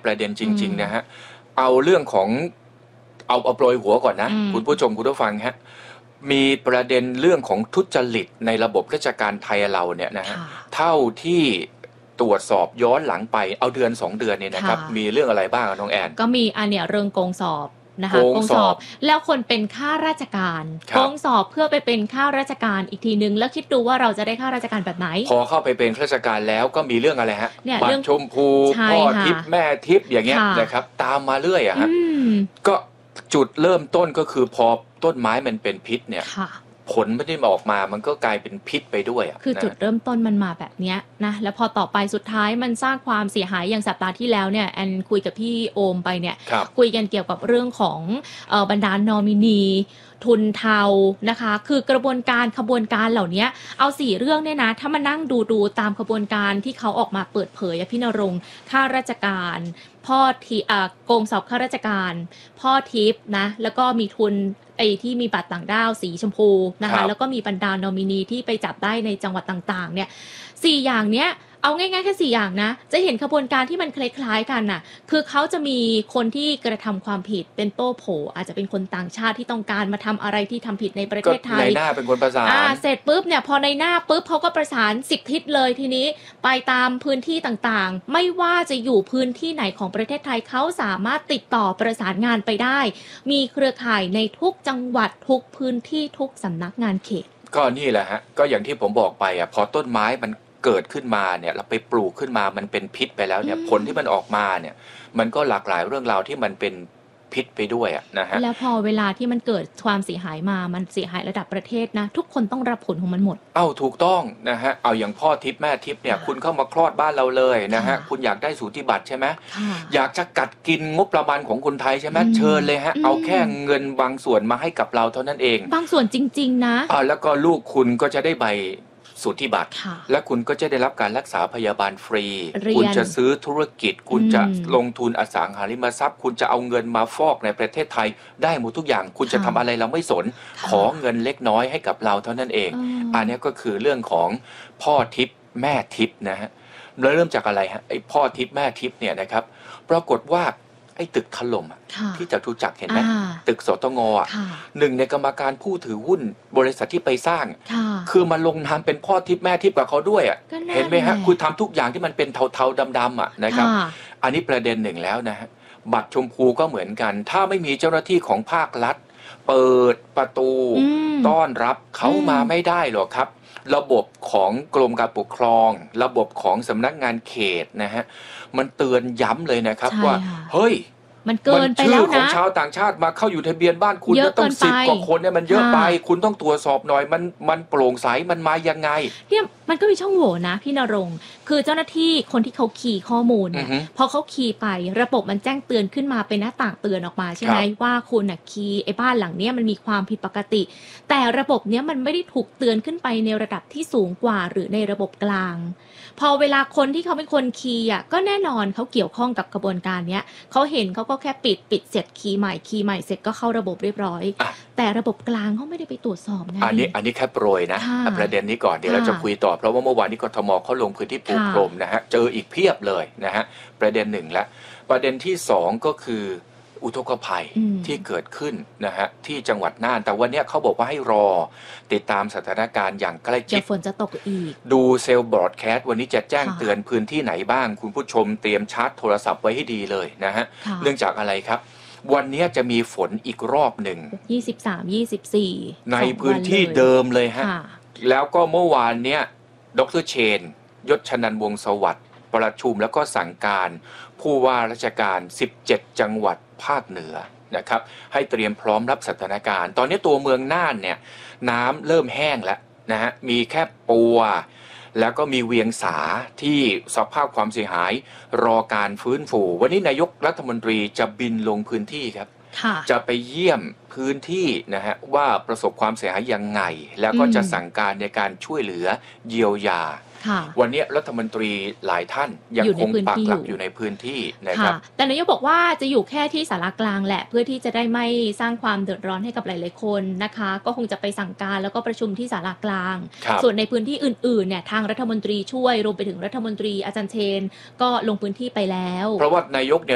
ประเด็นจริงๆนะฮะเอาเรื่องของเอาโปรยหัวก่อนนะคุณผู้ชมคุณผู้ฟังฮะมีประเด็นเรื่องของทุจริตในระบบราชการไทยเราเนี่ยนะฮะเท่าที่ตรวจสอบย้อนหลังไปเอาเดือน2 เดือนเนี่ยนะครับมีเรื่องอะไรบ้างน้องแอนก็มีอันเนี้ยเรื่องโกงสอบนะคะโกงสอบแล้วคนเป็นข้าราชการโกงสอบเพื่อไปเป็นข้าราชการอีกทีนึงแล้วคิดดูว่าเราจะได้ข้าราชการแบบไหนพอเข้าไปเป็นข้าราชการแล้วก็มีเรื่องอะไรฮะบัตรชมพูพ่อทิพย์แม่ทิพย์อย่างเงี้ยนะครับตามมาเรื่อยอะฮะก็จุดเริ่มต้นก็คือพอต้นไม้มันเป็นพิษเนี่ยผลไม่ได้ออกมามันก็กลายเป็นพิษไปด้วยคือจุดเริ่มต้นมันมาแบบเนี้ยนะแล้วพอต่อไปสุดท้ายมันสร้างความเสียหายอย่างสัปดาห์ที่แล้วเนี่ยแอนคุยกับพี่โอมไปเนี่ยคุยกันเกี่ยวกับเรื่องของบรรดานอมินีทุนเทานะคะคือกระบวนการขบวนการเหล่านี้เอา4 เรื่องเนี่ยนะถ้ามานั่งดูตามขบวนการที่เขาออกมาเปิดเผยพี่ณรงค์ข้าราชการพ่อที่โกงสอบข้าราชการพ่อทิพย์นะแล้วก็มีทุนไอ้ที่มีบัตรต่างด้าวสีชมพูนะคะแล้วก็มีบรรดานอมินีที่ไปจับได้ในจังหวัดต่างๆเนี่ย4 อย่างเนี้ยเอาง่ายๆแค่4 อย่างนะจะเห็นขบวนการที่มันคล้ายๆกันน่ะคือเขาจะมีคนที่กระทำความผิดเป็นโต้โผอาจจะเป็นคนต่างชาติที่ต้องการมาทำอะไรที่ทำผิดในประเทศไทยในหน้าเป็นคนประสานเสร็จปุ๊บเนี่ยพอในหน้าปุ๊บเขาก็ประสาน10 ทิศเลยทีนี้ไปตามพื้นที่ต่างๆไม่ว่าจะอยู่พื้นที่ไหนของประเทศไทยเขาสามารถติดต่อประสานงานไปได้มีเครือข่ายในทุกจังหวัดทุกพื้นที่ทุกสำนักงานเขตก็นี่แหละฮะก็อย่างที่ผมบอกไปพอต้นไม้มันเกิดขึ้นมาเนี่ยเราไปปลูกขึ้นมามันเป็นพิษไปแล้วเนี่ยผลที่มันออกมาเนี่ยมันก็หลากหลายเรื่องราวที่มันเป็นพิษไปด้วยนะฮะแล้วพอเวลาที่มันเกิดความเสียหายมามันเสียหายระดับประเทศนะทุกคนต้องรับผลของมันหมดถูกต้องนะฮะเอาอย่างพ่อทิพย์แม่ทิพย์เนี่ยคุณเข้ามาคลอดบ้านเราเลยนะฮะคุณอยากได้สูติบัตรใช่ไหมอยากจะกัดกินงบประมาณของคนไทยใช่ไหมเชิญเลยฮะเอาแค่เงินบางส่วนมาให้กับเราเท่านั้นเองบางส่วนจริงๆนะแล้วก็ลูกคุณก็จะได้ใบสูติบัตรและคุณก็จะได้รับการรักษาพยาบาลฟรีคุณจะซื้อธุรกิจคุณจะลงทุนอสังหาริมทรัพย์คุณจะเอาเงินมาฟอกในประเทศไทยได้หมดทุกอย่างคุณจะทำอะไรเราไม่สนขอเงินเล็กน้อยให้กับเราเท่านั้นเองอันนี้ก็คือเรื่องของพ่อทิพย์แม่ทิพย์นะฮะแล้วเริ่มจากอะไรฮะไอ้พ่อทิพย์แม่ทิพย์เนี่ยนะครับปรากฏว่าไอ้ตึกถล่มที่จตุจักรเห็นไหมตึกสตงหนึ่งในกรรมการผู้ถือหุ้นบริษัทที่ไปสร้างคือมาลงนามเป็นพ่อทิพย์แม่ทิพย์กับเขาด้วยเห็นไหมฮะคุณทำทุกอย่างที่มันเป็นเทาๆดำๆนะครับอันนี้ประเด็นหนึ่งแล้วนะฮะบัตรชมพูก็เหมือนกันถ้าไม่มีเจ้าหน้าที่ของภาครัฐเปิดประตูต้อนรับเขามาไม่ได้หรอกครับระบบของกรมการปกครองระบบของสำนักงานเขตนะฮะมันเตือนย้ำเลยนะครับว่าเฮ้ยมันเกินไปแล้วนะของชาวต่างชาติมาเข้าอยู่ทะเบียนบ้านคุณจะต้อง10 กว่าคนเนี่ยมันเยอะไปคุณต้องตรวจสอบหน่อยมันโปร่งใสมันมายังไงเนี่ยมันก็มีช่องโหว่นะพี่ณรงค์คือเจ้าหน้าที่คนที่เขาคีย์ข้อมูลเนี่ยพอเขาคีย์ไประบบมันแจ้งเตือนขึ้นมาเป็นหน้าต่างเตือนออกมาใช่ไหมว่าคุณคีย์ไอ้บ้านหลังเนี้ยมันมีความผิดปกติแต่ระบบเนี้ยมันไม่ได้ถูกเตือนขึ้นไปในระดับที่สูงกว่าหรือในระบบกลางพอเวลาคนที่เขาเป็นคนคีย์ก็แน่นอนเขาเกี่ยวข้องกับกระบวนการเนี้ยเขาเห็นเขาก็แค่ปิดเสร็จคีย์ใหม่เสร็จก็เข้าระบบเรียบร้อยแต่ระบบกลางเขาไม่ได้ไปตรวจสอบไงอันนี้แค่โปรยนะประเด็นนี้ก่อนเดี๋ยวเราจะคุยต่อเพราะว่าเมื่อวานนี้กทมเขาลงพื้นที่ปูพรมนะฮะเจออีกเพียบเลยนะฮะประเด็นหนึ่งและประเด็นที่2ก็คืออุทกภัยที่เกิดขึ้นนะฮะที่จังหวัดน่านแต่วันนี้เขาบอกว่าให้รอติดตามสถานการณ์อย่างใกล้ชิดฝนจะตกอีกดูเซลล์บรอดแคสต์วันนี้จะแจ้งเตือนพื้นที่ไหนบ้างคุณผู้ชมเตรียมชาร์จโทรศัพท์ไว้ให้ดีเลยนะฮะเนื่องจากอะไรครับวันนี้จะมีฝนอีกรอบหนึ่ง 23-24 ในพื้นที่เดิมเลยฮะแล้วก็เมื่อวานเนี้ยดร.เชนยศชนันท์วงศ์สวัสดิ์ประชุมแล้วก็สั่งการผู้ว่าราชการ17จังหวัดภาคเหนือนะครับให้เตรียมพร้อมรับสถานการณ์ตอนนี้ตัวเมืองน่านเนี่ยน้ำเริ่มแห้งแล้วนะฮะมีแค่ปัวแล้วก็มีเวียงสาที่สภาพความเสียหายรอการฟื้นฟูวันนี้นายกรัฐมนตรีจะบินลงพื้นที่ครับจะไปเยี่ยมพื้นที่นะฮะว่าประสบความเสียหายยังไงแล้วก็จะสั่งการในการช่วยเหลือเยียวยาวันนี้รัฐมนตรีหลายท่านยังคงปักหลักอยู่ในพื้นที่นะครับแต่นายกบอกว่าจะอยู่แค่ที่ศาลากลางแหละเพื่อที่จะได้ไม่สร้างความเดือดร้อนให้กับหลายๆคนนะคะก็คงจะไปสั่งการแล้วก็ประชุมที่ศาลากลางส่วนในพื้นที่อื่นๆเนี่ยทางรัฐมนตรีช่วยรวมไปถึงรัฐมนตรีอาจารย์เชนก็ลงพื้นที่ไปแล้วเพราะว่านายก